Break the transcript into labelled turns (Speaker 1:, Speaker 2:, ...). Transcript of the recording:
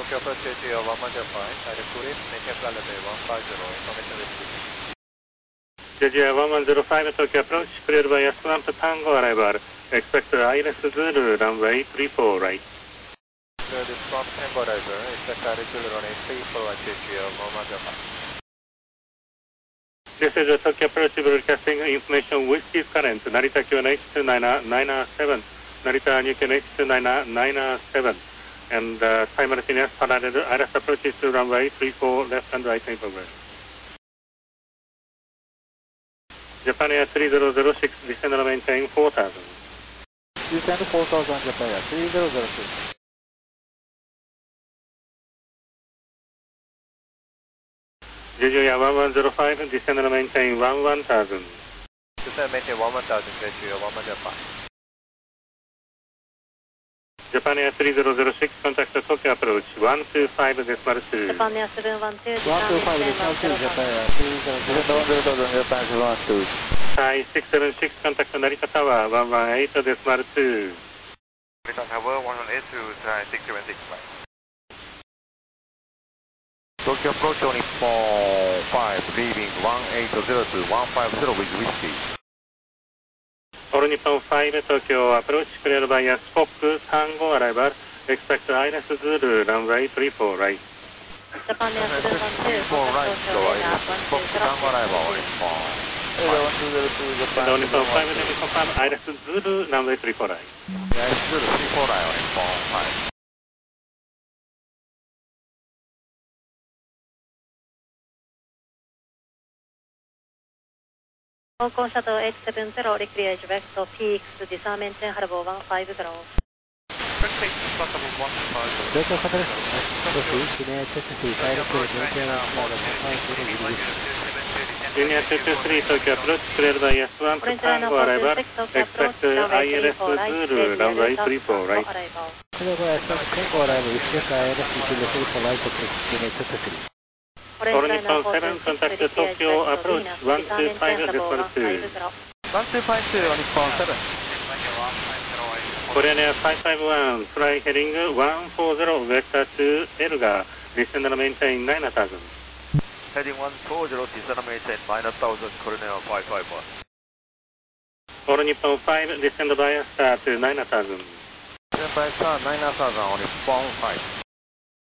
Speaker 1: Tokyo approach JGO 1105, direct to lift, maintain flight level 150, information received.
Speaker 2: JGO 1105, Tokyo approach, cleared by S1 to Tango arrival. Expect ILS Zulu, runway 34 right.
Speaker 1: Cleared from Tango arrival, expect ILS Zulu, runway 34 right, JGO 1105.
Speaker 2: This is a Tokyo approach broadcasting information with this current. Narita QNH 2997, Narita New QNH 2997, and simultaneous parallel ILS approaches to runway 34 left and right in progress. Japan Air 3006, descend and maintain 4000.
Speaker 3: Descend 4000, Japan Air 3006.
Speaker 2: JGO 1105, descend and maintain 1000.
Speaker 1: Descend and maintain 1000, JGO 1105.
Speaker 2: Japan Air 3006, contact Tokyo approach 125.2.
Speaker 4: Japan Air 712,
Speaker 3: 125.2, Japan Air 3006. Japan 712.
Speaker 2: Thai 676, contact Narita Tower 118.2.
Speaker 1: Narita Tower 118 to Thai 676.
Speaker 5: Tokyo approach only 45, leaving 180 to 150 with whiskey.
Speaker 2: All Nippon 5, Tokyo approach, cleared by Fox Tango arrival. Expect ILS Zulu, runway 34 right.
Speaker 4: Japan Air 712,
Speaker 5: 34 right, so Fox Tango arrival only 5.
Speaker 2: All Nippon 5, let me confirm ILS Zulu, runway 34 right.
Speaker 5: ILS Zulu 34 right, only 5.
Speaker 4: 航行シャトル H70 Recreate West PX Disarm Maintain Harbour 150.
Speaker 3: Delta Southwest, proceed, linear 223, direct to maintain Harbour 150 with whiskey.
Speaker 2: Linear 223, Tokyo approach, cleared by S1 to Tango arrival. Expect ILS Zulu, runway 34 right.
Speaker 3: Cleared by S1 to Tango arrival, expect ILS Zulu, 34 right, linear 223.
Speaker 2: All Nippon 7, contact Tokyo approach 1250.
Speaker 5: 1252 on Nippon 7.
Speaker 2: Korean Air 551, fly heading 140 vector to Elga, descend and maintain 9000.
Speaker 5: Heading 140, descend and maintain 9000, Korean Air 551.
Speaker 2: All Nippon 5, descend by star to 9000.
Speaker 5: Descend by star 9000 on Nippon 5.